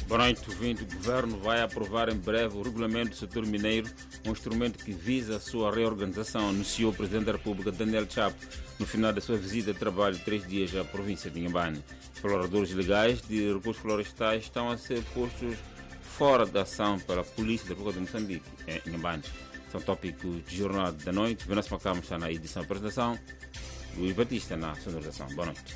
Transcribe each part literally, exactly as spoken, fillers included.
Boa noite, ouvinte. O Governo vai aprovar em breve o regulamento do setor mineiro, um instrumento que visa a sua reorganização, anunciou o Presidente da República, Daniel Chapo, no final da sua visita de trabalho de três dias à província de Inhambane. Exploradores ilegais de recursos florestais estão a ser postos fora da ação pela Polícia da República de Moçambique, em Inhambane. São tópicos de Jornal da Noite. Venâncio Macamo está na edição de apresentação, Luís Batista na sonorização. Boa noite.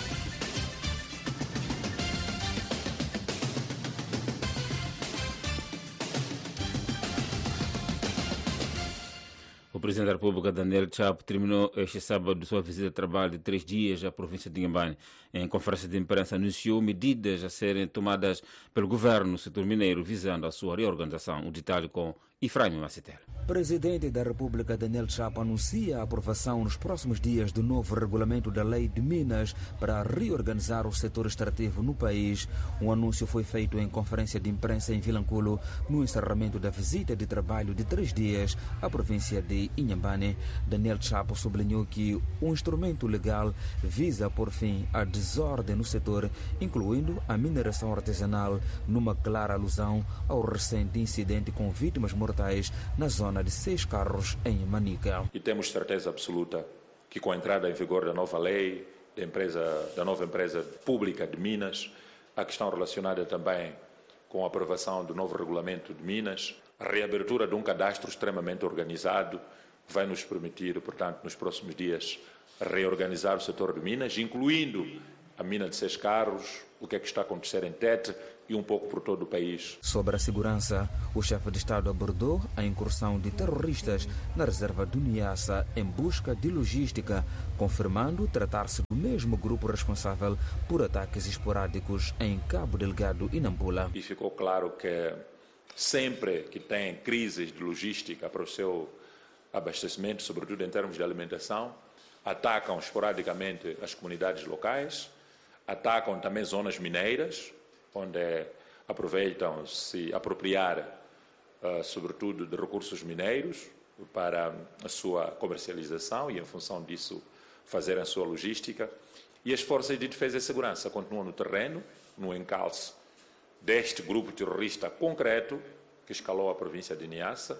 O Presidente da República, Daniel Chapo, terminou este sábado sua visita de trabalho de três dias à província de Inhambane. Em conferência de imprensa, anunciou medidas a serem tomadas pelo governo no setor mineiro, visando a sua reorganização. O detalhe com Efraim Macetela. Presidente da República Daniel Chapo anuncia a aprovação nos próximos dias do novo regulamento da Lei de Minas para reorganizar o setor extrativo no país. Um anúncio foi feito em conferência de imprensa em Vilanculo no encerramento da visita de trabalho de três dias à província de Inhambane. Daniel Chapo sublinhou que o instrumento legal visa pôr fim à desordem no setor, incluindo a mineração artesanal, numa clara alusão ao recente incidente com vítimas mortais na zona de Seis Carros, em Manica. E temos certeza absoluta que com a entrada em vigor da nova lei, da, empresa, da nova empresa pública de Minas, a questão relacionada também com a aprovação do novo regulamento de Minas, a reabertura de um cadastro extremamente organizado vai nos permitir, portanto, nos próximos dias, reorganizar o setor de Minas, incluindo a mina de Seis Carros, o que é que está a acontecer em Tete e um pouco por todo o país. Sobre a segurança, o chefe de Estado abordou a incursão de terroristas na reserva do Niassa em busca de logística, confirmando tratar-se do mesmo grupo responsável por ataques esporádicos em Cabo Delgado e Nampula. E ficou claro que sempre que tem crises de logística para o seu abastecimento, sobretudo em termos de alimentação, atacam esporadicamente as comunidades locais, atacam também zonas mineiras, onde aproveitam se apropriar, uh, sobretudo, de recursos mineiros para a sua comercialização e, em função disso, fazerem a sua logística. E as forças de defesa e segurança continuam no terreno, no encalço deste grupo terrorista concreto, que escalou a província de Niassa,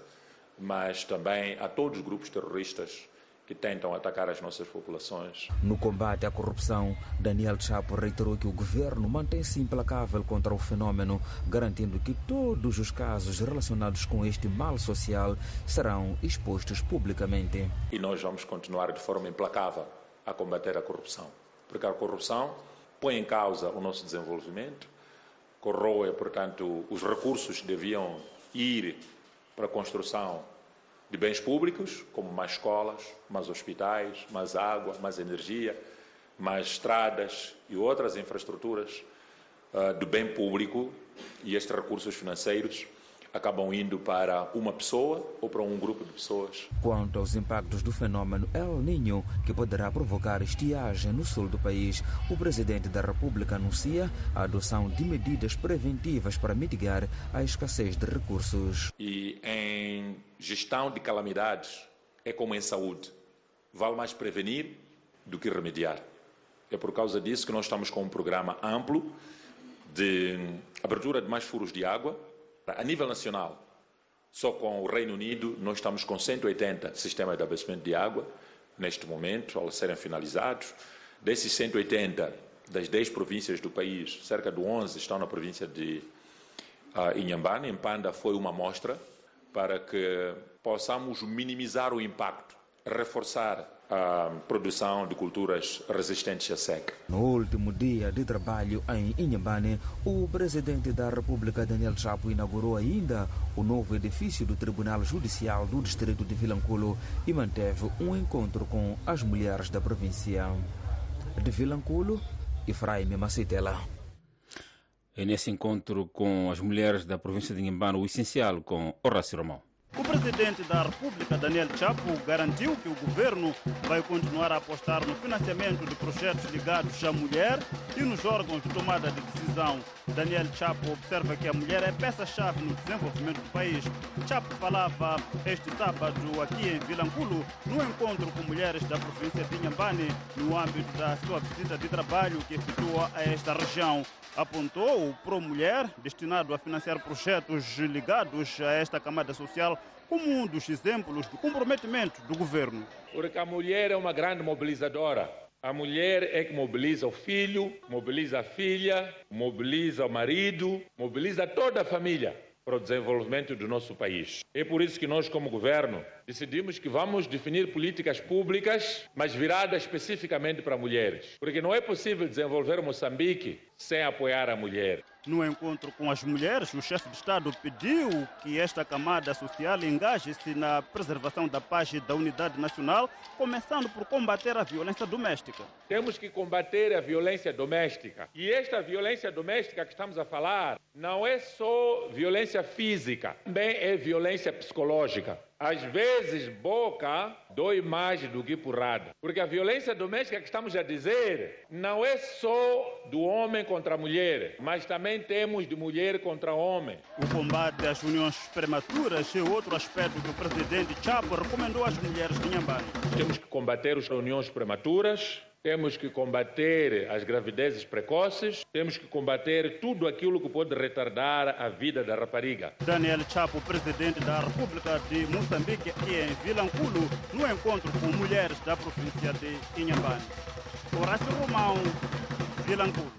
mas também a todos os grupos terroristas que tentam atacar as nossas populações. No combate à corrupção, Daniel Chapo reiterou que o governo mantém-se implacável contra o fenômeno, garantindo que todos os casos relacionados com este mal social serão expostos publicamente. E nós vamos continuar de forma implacável a combater a corrupção, porque a corrupção põe em causa o nosso desenvolvimento, corroe, portanto, os recursos que deviam ir para a construção de bens públicos, como mais escolas, mais hospitais, mais água, mais energia, mais estradas e outras infraestruturas uh, do bem público, e estes recursos financeiros acabam indo para uma pessoa ou para um grupo de pessoas. Quanto aos impactos do fenômeno El Niño, que poderá provocar estiagem no sul do país, o Presidente da República anuncia a adoção de medidas preventivas para mitigar a escassez de recursos. E em gestão de calamidades, é como em saúde, vale mais prevenir do que remediar. É por causa disso que nós estamos com um programa amplo de abertura de mais furos de água. A nível nacional, só com o Reino Unido, nós estamos com cento e oitenta sistemas de abastecimento de água, neste momento, ao serem finalizados. Desses cento e oitenta, das dez províncias do país, cerca de onze estão na província de uh, Inhambane. Em Panda foi uma amostra para que possamos minimizar o impacto, reforçar a produção de culturas resistentes à seca. No último dia de trabalho em Inhambane, o Presidente da República, Daniel Chapo, inaugurou ainda o novo edifício do Tribunal Judicial do Distrito de Vilanculo e manteve um encontro com as mulheres da província. De Vilanculo, Efraim Macetela. É nesse encontro com as mulheres da província de Inhambane o essencial com Horácio Romão. O presidente da República, Daniel Chapo, garantiu que o governo vai continuar a apostar no financiamento de projetos ligados à mulher e nos órgãos de tomada de decisão. Daniel Chapo observa que a mulher é peça-chave no desenvolvimento do país. Chapo falava este sábado aqui em Vilanculo, no encontro com mulheres da província de Inhambane, no âmbito da sua visita de trabalho que efetua a esta região. Apontou o Pro Mulher, destinado a financiar projetos ligados a esta camada social, como um dos exemplos do comprometimento do governo. Porque a mulher é uma grande mobilizadora. A mulher é que mobiliza o filho, mobiliza a filha, mobiliza o marido, mobiliza toda a família para o desenvolvimento do nosso país. É por isso que nós, como governo, decidimos que vamos definir políticas públicas, mas viradas especificamente para mulheres. Porque não é possível desenvolver Moçambique sem apoiar a mulher. No encontro com as mulheres, o chefe de Estado pediu que esta camada social engaje-se na preservação da paz e da unidade nacional, começando por combater a violência doméstica. Temos que combater a violência doméstica. E esta violência doméstica que estamos a falar não é só violência física, também é violência psicológica. Às vezes, boca dói mais do que porrada. Porque a violência doméstica que estamos a dizer não é só do homem contra a mulher, mas também temos de mulher contra homem. O combate às uniões prematuras é outro aspecto que o presidente Chapo recomendou às mulheres de Inhambane. Temos que combater as uniões prematuras. Temos que combater as gravidezes precoces, temos que combater tudo aquilo que pode retardar a vida da rapariga. Daniel Chapo, presidente da República de Moçambique, aqui em Vilanculo, no encontro com mulheres da província de Inhambane. Horácio Romão, Vilanculo.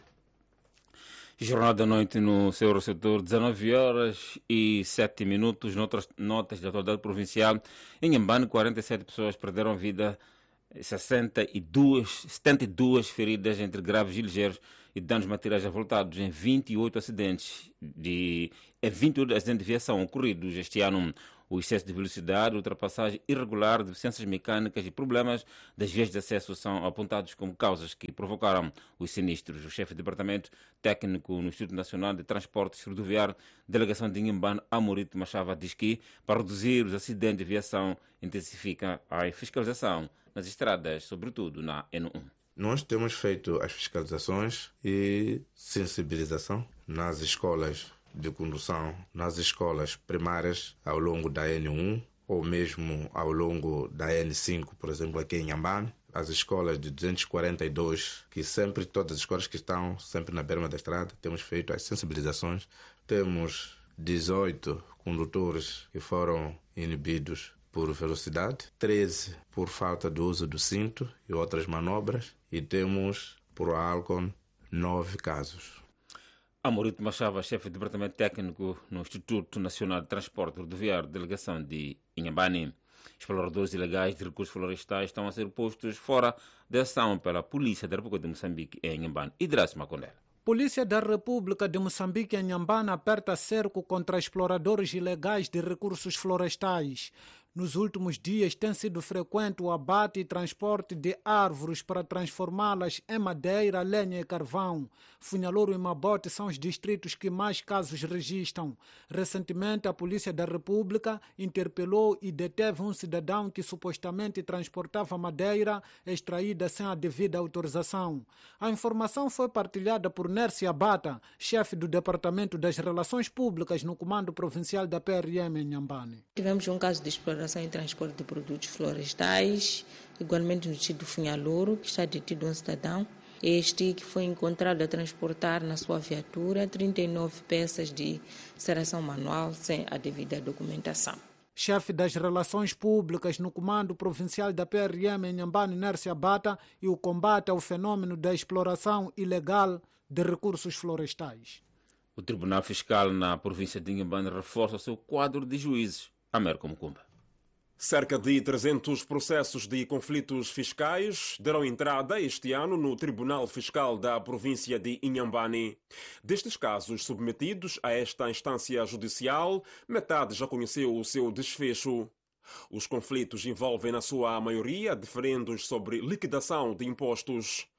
Jornal da noite no seu receptor, dezenove horas e sete minutos. Noutras notas da atualidade provincial, em Inhambane, quarenta e sete pessoas perderam a vida, sessenta e duas, setenta e duas feridas entre graves e ligeiros e danos materiais avultados em vinte e oito acidentes de, em vinte e oito acidentes de viação ocorridos este ano. O excesso de velocidade, ultrapassagem irregular, deficiências mecânicas e problemas das vias de acesso são apontados como causas que provocaram os sinistros. O chefe de departamento técnico no Instituto Nacional de Transportes Rodoviário, delegação de Inhambane, Amorito Machava, diz que, para reduzir os acidentes de viação, intensifica a fiscalização nas estradas, sobretudo na N um. Nós temos feito as fiscalizações e sensibilização nas escolas de condução, nas escolas primárias ao longo da N um ou mesmo ao longo da N cinco, por exemplo, aqui em Inhambane. As escolas de duzentos e quarenta e dois, que sempre, todas as escolas que estão sempre na berma da estrada, temos feito as sensibilizações. Temos dezoito condutores que foram inibidos por velocidade, treze por falta do uso do cinto e outras manobras, e temos por álcool nove casos. Amorito Machava, chefe de departamento técnico no Instituto Nacional de Transporte Rodoviário, delegação de Inhambane. Exploradores ilegais de recursos florestais estão a ser postos fora da ação pela Polícia da República de Moçambique em Inhambane. Idrás Macondela. Polícia da República de Moçambique em Inhambane aperta cerco contra exploradores ilegais de recursos florestais. Nos últimos dias tem sido frequente o abate e transporte de árvores para transformá-las em madeira, lenha e carvão. Funhalouro e Mabote são os distritos que mais casos registram. Recentemente, a Polícia da República interpelou e deteve um cidadão que supostamente transportava madeira extraída sem a devida autorização. A informação foi partilhada por Nércia Bata, chefe do Departamento das Relações Públicas no Comando Provincial da P R M em Inhambane. Tivemos um caso de exploração e transporte de produtos florestais, igualmente no distrito do Funhalouro, que está detido um cidadão. Este que foi encontrado a transportar na sua viatura trinta e nove peças de serração manual sem a devida documentação. Chefe das Relações Públicas no Comando Provincial da P R M em Inhambane, Nércia Bata, e o combate ao fenômeno da exploração ilegal de recursos florestais. O Tribunal Fiscal na província de Inhambane reforça o seu quadro de juízes. Américo Mucumba. Cerca de trezentos processos de conflitos fiscais deram entrada este ano no Tribunal Fiscal da província de Inhambane. Destes casos submetidos a esta instância judicial, metade já conheceu o seu desfecho. Os conflitos envolvem, na sua maioria, diferendos sobre liquidação de impostos.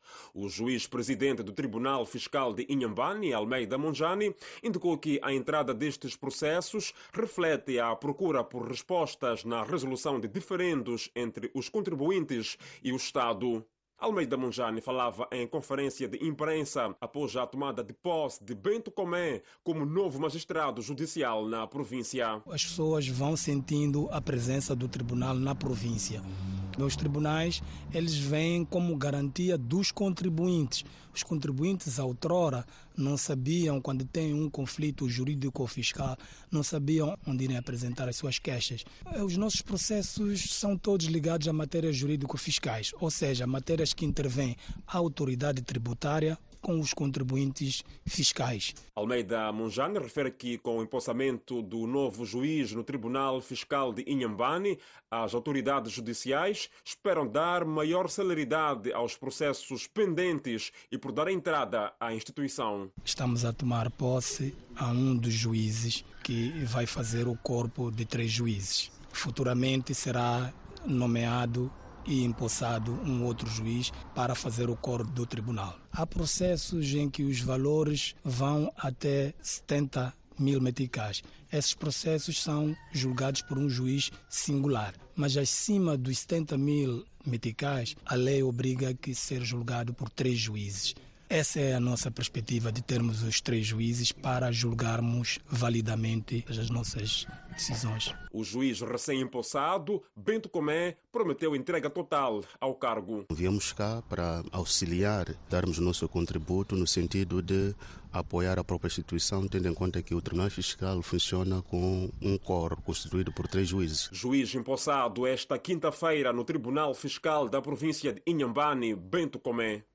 O juiz-presidente do Tribunal Fiscal de Inhambane, Almeida Monjani, indicou que a entrada destes processos reflete a procura por respostas na resolução de diferendos entre os contribuintes e o Estado. Almeida Monjani falava em conferência de imprensa após a tomada de posse de Bento Comé como novo magistrado judicial na província. As pessoas vão sentindo a presença do tribunal na província. Os tribunais, eles vêm como garantia dos contribuintes. Os contribuintes, outrora, não sabiam, quando tem um conflito jurídico-fiscal, não sabiam onde irem apresentar as suas queixas. Os nossos processos são todos ligados a matérias jurídico-fiscais, ou seja, matérias que intervêm a autoridade tributária com os contribuintes fiscais. Almeida Monjani refere que, com o empossamento do novo juiz no Tribunal Fiscal de Inhambane, as autoridades judiciais esperam dar maior celeridade aos processos pendentes e por dar entrada à instituição. Estamos a tomar posse a um dos juízes que vai fazer o corpo de três juízes. Futuramente será nomeado e empossado um outro juiz para fazer o coro do tribunal. Há processos em que os valores vão até setenta mil meticais. Esses processos são julgados por um juiz singular, mas acima dos setenta mil meticais, a lei obriga que seja julgado por três juízes. Essa é a nossa perspectiva de termos os três juízes para julgarmos validamente as nossas decisões. O juiz recém-empossado, Bento Comé, prometeu entrega total ao cargo. Viemos cá para auxiliar, darmos nosso contributo no sentido de apoiar a própria instituição, tendo em conta que o Tribunal Fiscal funciona com um coro constituído por três juízes. Juiz empossado esta quinta-feira no Tribunal Fiscal da província de Inhambane, Bento Comé.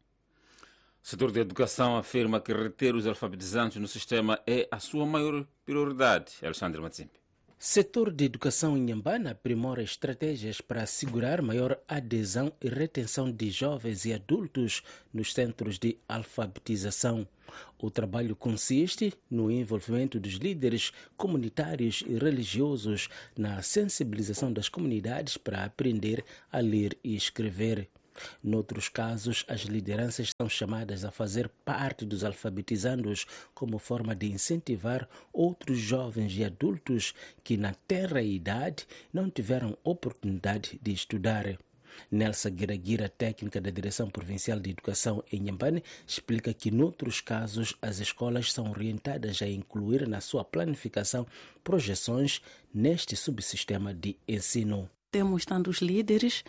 O setor da educação afirma que reter os alfabetizantes no sistema é a sua maior prioridade. Alexandre Matsimpi. Setor de educação em Inhambane aprimora estratégias para assegurar maior adesão e retenção de jovens e adultos nos centros de alfabetização. O trabalho consiste no envolvimento dos líderes comunitários e religiosos na sensibilização das comunidades para aprender a ler e escrever. Noutros casos, as lideranças são chamadas a fazer parte dos alfabetizandos como forma de incentivar outros jovens e adultos que, na tenra idade, não tiveram oportunidade de estudar. Nelsa Guiraguira, técnica da Direção Provincial de Educação em Inhambane, explica que, noutros casos, as escolas são orientadas a incluir na sua planificação projeções neste subsistema de ensino. Temos tantos líderes,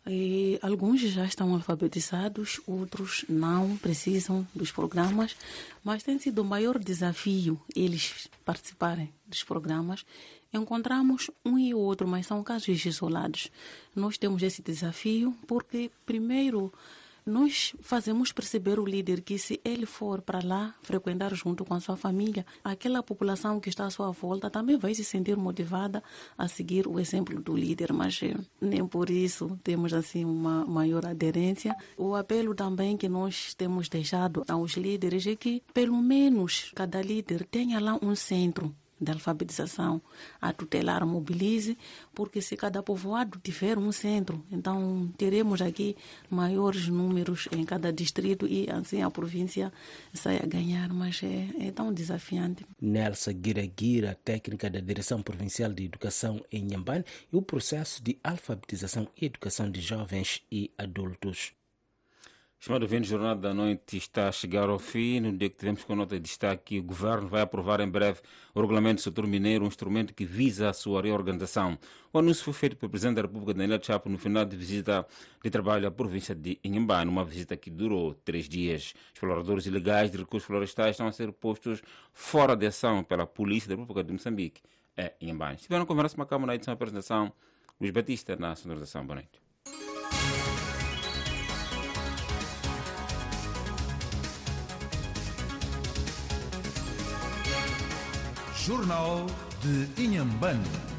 e alguns já estão alfabetizados, outros não precisam dos programas, mas tem sido o maior desafio eles participarem dos programas. Encontramos um e outro, mas são casos isolados. Nós temos esse desafio porque, primeiro, nós fazemos perceber o líder que, se ele for para lá frequentar junto com a sua família, aquela população que está à sua volta também vai se sentir motivada a seguir o exemplo do líder, mas nem por isso temos assim uma maior aderência. O apelo também que nós temos deixado aos líderes é que, pelo menos, cada líder tenha lá um centro de alfabetização a tutelar, mobilize, porque se cada povoado tiver um centro, então teremos aqui maiores números em cada distrito e assim a província sai a ganhar, mas é, é tão desafiante. Nelsa Guiraguira, técnica da Direção Provincial de Educação em Inhambane, e o processo de alfabetização e educação de jovens e adultos. Chamado Vento Jornal da Noite está a chegar ao fim. No dia que tivemos com nota de destaque, o Governo vai aprovar em breve o Regulamento do Setor Mineiro, um instrumento que visa a sua reorganização. O anúncio foi feito pelo Presidente da República, Daniel Chapo, no final de visita de trabalho à província de Inhambane, uma visita que durou três dias. Exploradores ilegais de recursos florestais estão a ser postos fora de ação pela Polícia da República de Moçambique, em Inhambane. Estiveram a conversa uma câmara na edição da apresentação, Luís Batista, na sonorização. Boa noite. Jornal de Inhambane.